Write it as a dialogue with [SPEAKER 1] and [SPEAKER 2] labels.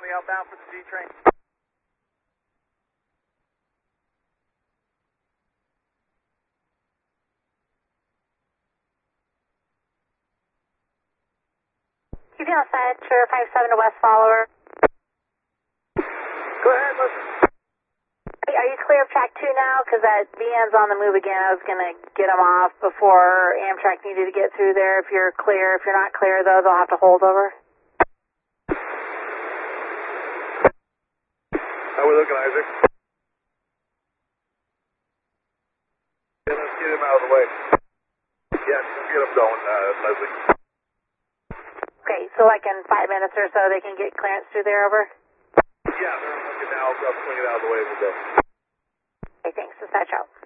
[SPEAKER 1] currently outbound for the G train.
[SPEAKER 2] Keeping outside, sure, 57 to West Follower.
[SPEAKER 1] Go ahead, listen.
[SPEAKER 2] Hey, are you clear of track 2 now? Because that VN's on the move again. I was going to get them off before Amtrak needed to get through there. If you're clear. If you're not clear, though, they'll have to hold over.
[SPEAKER 1] How we looking, Isaac? Yeah, let's get him out of the way. Yes, let's get him going, Leslie.
[SPEAKER 2] Okay, so like in 5 minutes or so, they can get clearance through there, over?
[SPEAKER 1] Yeah, they're looking now. I'll swing it out of the way. We'll go.
[SPEAKER 2] Okay, thanks. Dispatch out.